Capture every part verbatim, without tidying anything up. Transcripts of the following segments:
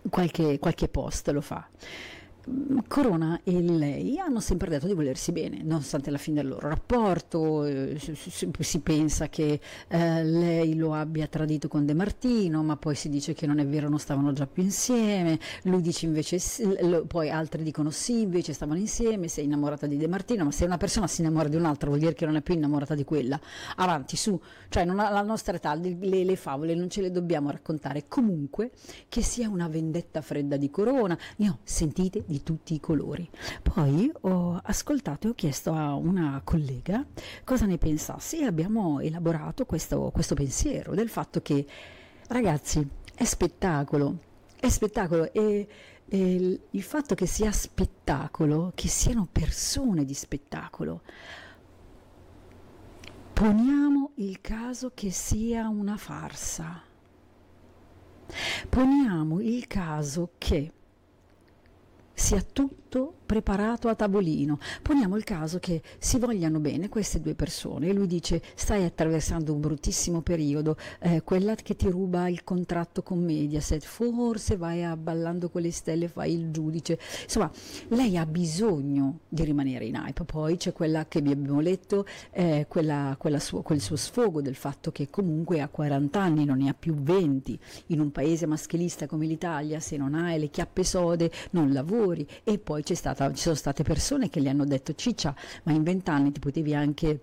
qualche, qualche post lo fa. Corona e lei hanno sempre detto di volersi bene, nonostante la fine del loro rapporto. Eh, si, si, si pensa che eh, lei lo abbia tradito con De Martino, ma poi si dice che non è vero, non stavano già più insieme. Lui dice invece sì, lo, poi altri dicono sì, invece stavano insieme, sei innamorata di De Martino. Ma se una persona si innamora di un'altra vuol dire che non è più innamorata di quella. Avanti, su, cioè non ha, la nostra età, le, le favole non ce le dobbiamo raccontare. Comunque che sia una vendetta fredda di Corona, ne ho sentite di tutti i colori. Poi ho ascoltato e ho chiesto a una collega cosa ne pensasse, e abbiamo elaborato questo, questo pensiero del fatto che, ragazzi, è spettacolo, è spettacolo e, e il, il fatto che sia spettacolo, che siano persone di spettacolo. Poniamo il caso che sia una farsa, poniamo il caso che sia tutto preparato a tavolino, poniamo il caso che si vogliano bene queste due persone e lui dice stai attraversando un bruttissimo periodo, eh, quella che ti ruba il contratto con Mediaset, forse vai a Ballando con le stelle, fai il giudice, insomma lei ha bisogno di rimanere in hype. Poi c'è quella che vi abbiamo letto, eh, quella, quella suo, quel suo sfogo del fatto che comunque ha quaranta anni, non ne ha più venti, in un paese maschilista come l'Italia se non hai le chiappe sode non lavori. E poi c'è stata ci sono state persone che le hanno detto ciccia, ma in vent'anni ti potevi anche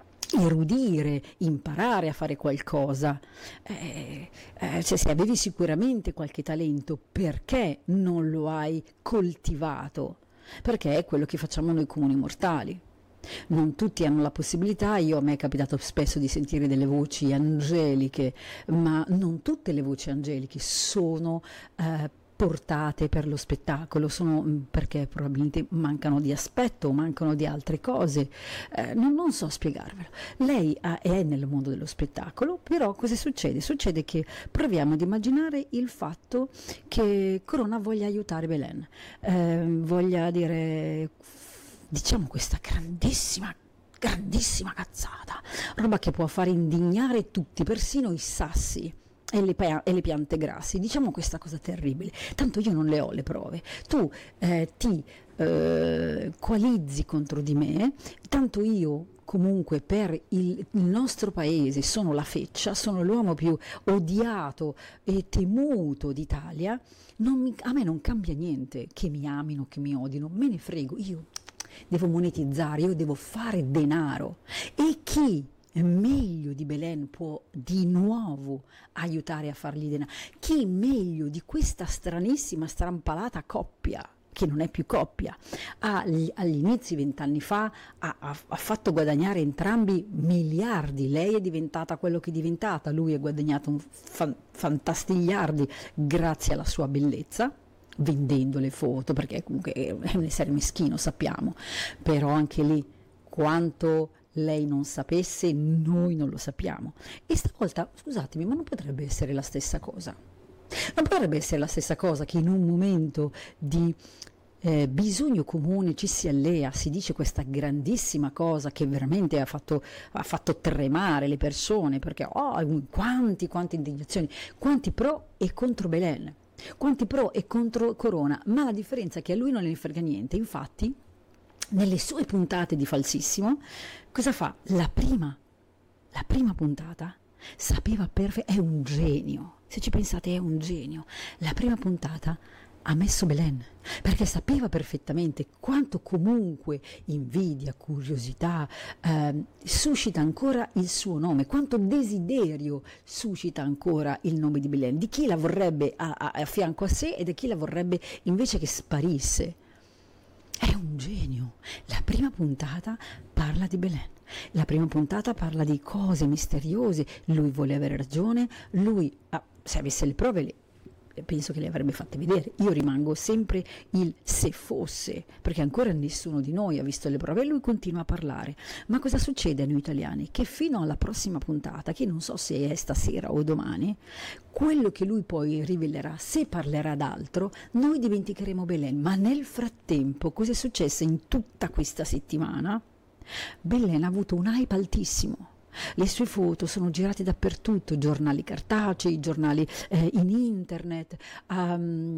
erudire, imparare a fare qualcosa, eh, eh, cioè se avevi sicuramente qualche talento, perché non lo hai coltivato? Perché è quello che facciamo noi comuni mortali. Non tutti hanno la possibilità. Io, a me è capitato spesso di sentire delle voci angeliche, ma non tutte le voci angeliche sono eh, portate per lo spettacolo, sono perché probabilmente mancano di aspetto, mancano di altre cose, eh, non, non so spiegarvelo. Lei ha, è nel mondo dello spettacolo, però cosa succede? Succede che proviamo ad immaginare il fatto che Corona voglia aiutare Belen, eh, voglia dire, diciamo, questa grandissima grandissima cazzata, roba che può fare indignare tutti, persino i sassi e le, e le piante grassi. Diciamo questa cosa terribile, tanto io non le ho le prove, tu eh, ti eh, coalizzi contro di me, tanto io comunque per il, il nostro paese sono la feccia, sono l'uomo più odiato e temuto d'Italia, non mi, a me non cambia niente che mi amino, che mi odino, me ne frego, io devo monetizzare, io devo fare denaro. E chi meglio di Belen può di nuovo aiutare a fargli denaro? Chi meglio di questa stranissima, strampalata coppia, che non è più coppia, agli, agli inizi vent'anni fa ha, ha, ha fatto guadagnare entrambi miliardi. Lei è diventata quello che è diventata, lui ha guadagnato un fan, fantastigliardi grazie alla sua bellezza, vendendo le foto, perché comunque è un essere meschino, sappiamo, però anche lì quanto lei non sapesse noi non lo sappiamo. E stavolta, scusatemi, ma non potrebbe essere la stessa cosa? Non potrebbe essere la stessa cosa che in un momento di eh, bisogno comune ci si allea, si dice questa grandissima cosa che veramente ha fatto, ha fatto tremare le persone, perché oh, quanti, quante indignazioni, quanti pro e contro Belen, quanti pro e contro Corona, ma la differenza è che a lui non ne frega niente. Infatti nelle sue puntate di Falsissimo cosa fa? La prima, la prima puntata sapeva perfettamente, è un genio, se ci pensate è un genio, la prima puntata ha messo Belen, perché sapeva perfettamente quanto comunque invidia, curiosità eh, suscita ancora il suo nome, quanto desiderio suscita ancora il nome di Belen, di chi la vorrebbe a, a, a fianco a sé e di chi la vorrebbe invece che sparisse. È un genio. La prima puntata parla di Belen, la prima puntata parla di cose misteriose, lui vuole avere ragione, lui, ah, se avesse le prove le penso che le avrebbe fatte vedere. Io rimango sempre il se fosse, perché ancora nessuno di noi ha visto le prove e lui continua a parlare. Ma cosa succede a noi italiani? Che fino alla prossima puntata, che non so se è stasera o domani, quello che lui poi rivelerà, se parlerà d'altro, noi dimenticheremo Belen. Ma nel frattempo, cosa è successo in tutta questa settimana? Belen ha avuto un hype altissimo. Le sue foto sono girate dappertutto, giornali cartacei, giornali eh, in internet, um,